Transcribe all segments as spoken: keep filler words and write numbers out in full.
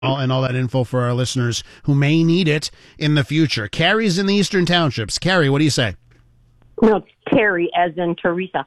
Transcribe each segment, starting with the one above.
and all that info for our listeners who may need it in the future. Carrie's in the Eastern Townships. Carrie, what do you say? No, it's Terry, as in Teresa.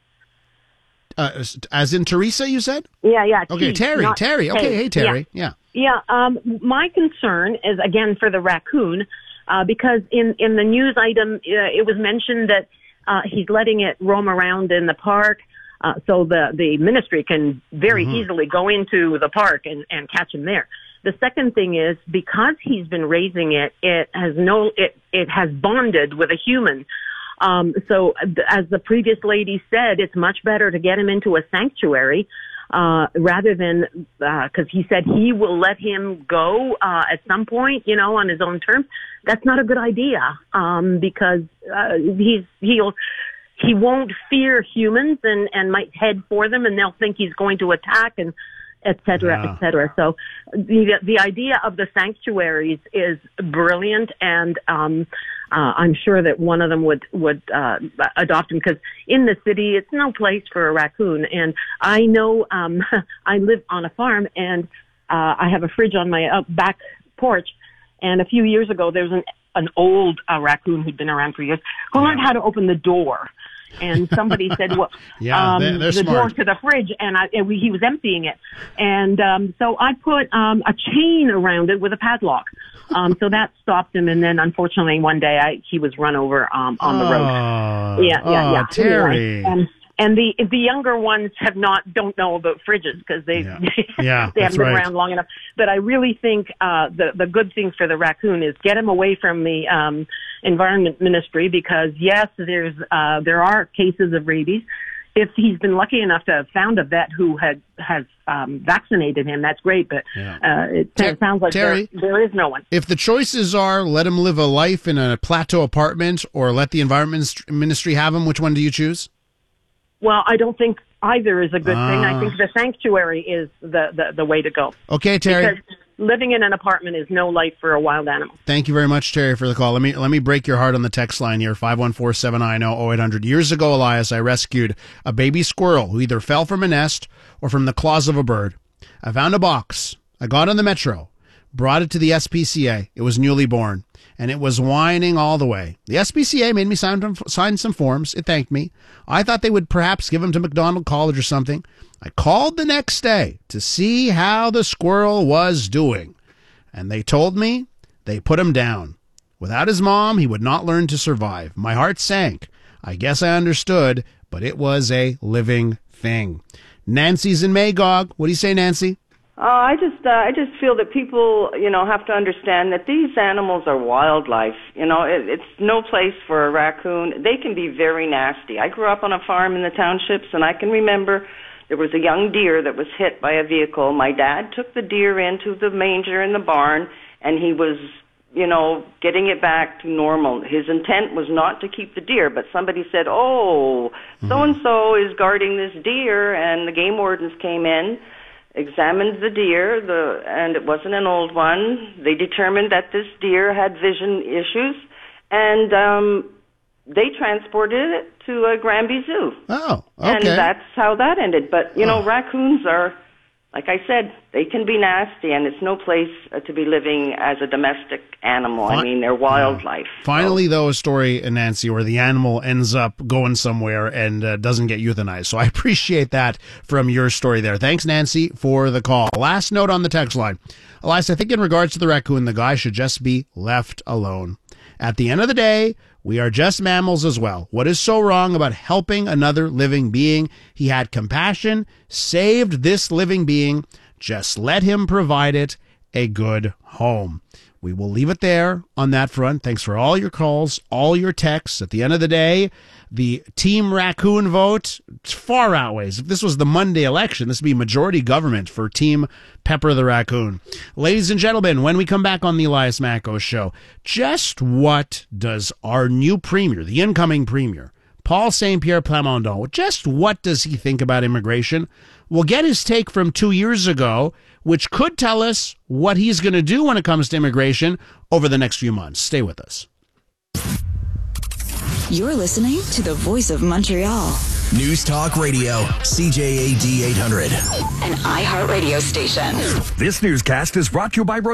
Uh, as in Teresa, you said? Yeah, yeah. Okay, T, Terry, Terry. Okay, K. hey, Terry. Yeah. Yeah, yeah um, my concern is, again, for the raccoon, uh, because in, in the news item, uh, it was mentioned that uh, he's letting it roam around in the park. Uh, so the, the ministry can very mm-hmm. easily go into the park and, and catch him there. The second thing is, because he's been raising it, it has no, it, it has bonded with a human. Um, so as the previous lady said, it's much better to get him into a sanctuary, uh, rather than, uh, cause he said he will let him go, uh, at some point, you know, on his own terms. That's not a good idea, um, because, uh, he's, he'll, he won't fear humans and, and might head for them, and they'll think he's going to attack, and et cetera, yeah. et cetera. So the the idea of the sanctuaries is brilliant, and um, uh, I'm sure that one of them would would uh, adopt him, because in the city it's no place for a raccoon. And I know um, I live on a farm, and uh, I have a fridge on my uh, back porch. And a few years ago, there was an an old uh, raccoon who'd been around for years who learned how to open the door. And somebody said, "Well, yeah, um, they're, they're the smart. door to the fridge," and, I, and we, he was emptying it. And um, so I put um, a chain around it with a padlock. Um, so that stopped him. And then, unfortunately, one day I, he was run over um, on the oh, road. Yeah, yeah, oh, yeah. Terry. Anyway, um, and the the younger ones have not don't know about fridges, because they yeah, yeah they haven't been right. around long enough. But I really think uh, the the good thing for the raccoon is get him away from the um, environment ministry, because yes, there's uh, there are cases of rabies. If he's been lucky enough to have found a vet who had has um, vaccinated him, that's great. But yeah. uh, it Ter- sounds like Terry, there, there is no one. If the choices are let him live a life in a plateau apartment or let the environment ministry have him, which one do you choose? Well, I don't think either is a good uh, thing. I think the sanctuary is the, the, the way to go. Okay, Terry. Because living in an apartment is no life for a wild animal. Thank you very much, Terry, for the call. Let me let me break your heart on the text line here, five one four, seven nine zero, zero eight hundred. Years ago, Elias, I rescued a baby squirrel who either fell from a nest or from the claws of a bird. I found a box. I got on the metro, brought it to the S P C A. It was newly born, and it was whining all the way. The S P C A made me sign, sign some forms. It thanked me. I thought they would perhaps give him to McDonald College or something. I called the next day to see how the squirrel was doing, and they told me they put him down. Without his mom, he would not learn to survive. My heart sank. I guess I understood, but it was a living thing. Nancy's in Magog. What do you say, Nancy? Uh, I just, uh, I just feel that people, you know, have to understand that these animals are wildlife. You know, it, it's no place for a raccoon. They can be very nasty. I grew up on a farm in the townships, and I can remember there was a young deer that was hit by a vehicle. My dad took the deer into the manger in the barn, and he was, you know, getting it back to normal. His intent was not to keep the deer, but somebody said, "Oh, so-and-so is guarding this deer," and the game wardens came in, examined the deer, the, and it wasn't an old one. They determined that this deer had vision issues, and um, they transported it to a Granby Zoo. Oh, okay. And that's how that ended. But, you know, oh. raccoons are, like I said, they can be nasty, and it's no place uh, to be living as a domestic animal. Fin- I mean, they're wildlife. Yeah. Finally, so. though, a story, Nancy, where the animal ends up going somewhere and uh, doesn't get euthanized. So I appreciate that from your story there. Thanks, Nancy, for the call. Last note on the text line. Elias, I think in regards to the raccoon, the guy should just be left alone. At the end of the day, we are just mammals as well. What is so wrong about helping another living being? He had compassion, saved this living being. Just let him provide it a good home. We will leave it there on that front. Thanks for all your calls, all your texts. At the end of the day, the Team Raccoon vote far outweighs. If this was the Monday election, this would be majority government for Team Pepper the Raccoon. Ladies and gentlemen, when we come back on the Elias Macko Show, just what does our new premier, the incoming premier, Paul Saint Pierre Plamondon, just what does he think about immigration? We'll get his take from two years ago, which could tell us what he's going to do when it comes to immigration over the next few months. Stay with us. You're listening to the Voice of Montreal, News Talk Radio, C J A D eight hundred. An iHeartRadio station. This newscast is brought to you by